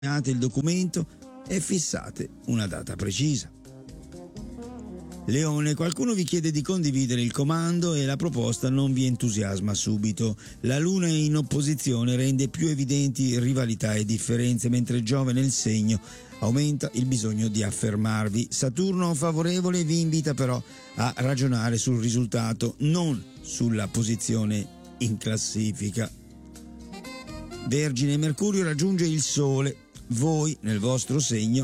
il documento e fissate una data precisa. Leone, qualcuno vi chiede di condividere il comando e la proposta non vi entusiasma subito. La Luna in opposizione rende più evidenti rivalità e differenze, mentre Giove nel segno aumenta il bisogno di affermarvi. Saturno favorevole vi invita però a ragionare sul risultato, non sulla posizione in classifica. Vergine, Mercurio raggiunge il Sole, voi nel vostro segno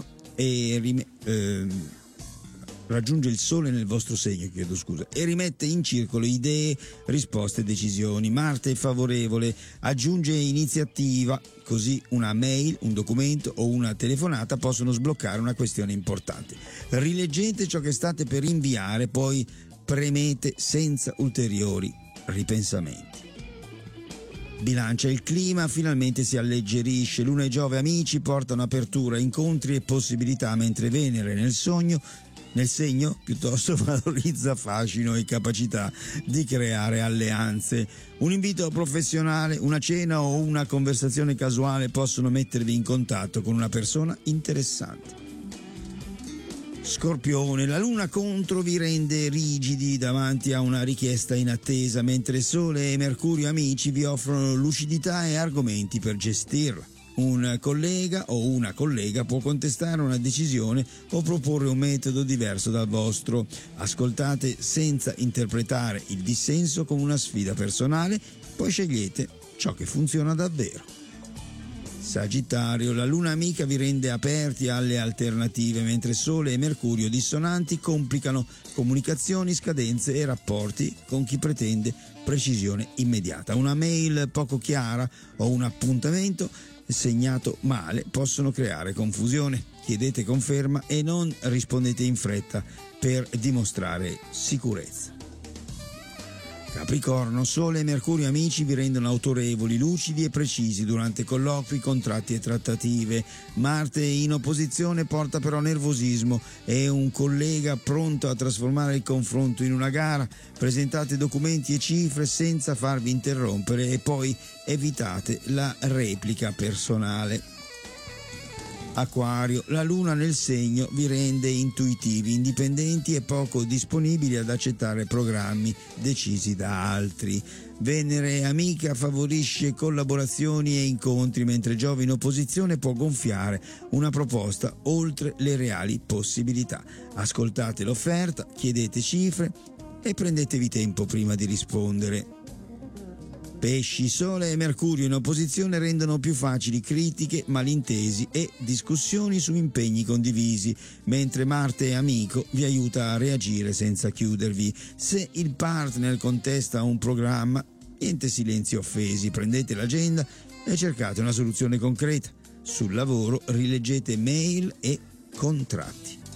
raggiunge il Sole nel vostro segno, e rimette in circolo idee, risposte e decisioni. Marte è favorevole, aggiunge iniziativa, così una mail, un documento o una telefonata possono sbloccare una questione importante. Rileggete ciò che state per inviare, poi premete senza ulteriori ripensamenti. Bilancia, il clima finalmente si alleggerisce, Luna e Giove amici portano apertura, incontri e possibilità, mentre Venere nel segno piuttosto valorizza fascino e capacità di creare alleanze. Un invito professionale, una cena o una conversazione casuale possono mettervi in contatto con una persona interessante. Scorpione, la Luna contro vi rende rigidi davanti a una richiesta inattesa, mentre Sole e Mercurio amici vi offrono lucidità e argomenti per gestirla. Un collega o una collega può contestare una decisione o proporre un metodo diverso dal vostro. Ascoltate senza interpretare il dissenso come una sfida personale, poi scegliete ciò che funziona davvero. Sagittario, la Luna amica vi rende aperti alle alternative, mentre Sole e Mercurio dissonanti complicano comunicazioni, scadenze e rapporti con chi pretende precisione immediata. Una mail poco chiara o un appuntamento segnato male possono creare confusione. Chiedete conferma e non rispondete in fretta per dimostrare sicurezza. Capricorno, Sole e Mercurio amici vi rendono autorevoli, lucidi e precisi durante colloqui, contratti e trattative. Marte in opposizione porta però nervosismo e un collega pronto a trasformare il confronto in una gara. Presentate documenti e cifre senza farvi interrompere e poi evitate la replica personale. Acquario, la Luna nel segno vi rende intuitivi, indipendenti e poco disponibili ad accettare programmi decisi da altri. Venere amica favorisce collaborazioni e incontri, mentre Giove in opposizione può gonfiare una proposta oltre le reali possibilità. Ascoltate l'offerta, chiedete cifre e prendetevi tempo prima di rispondere. Pesci, Sole e Mercurio in opposizione rendono più facili critiche, malintesi e discussioni su impegni condivisi, mentre Marte amico vi aiuta a reagire senza chiudervi. Se il partner contesta un programma, niente silenzi offesi, prendete l'agenda e cercate una soluzione concreta. Sul lavoro rileggete mail e contratti.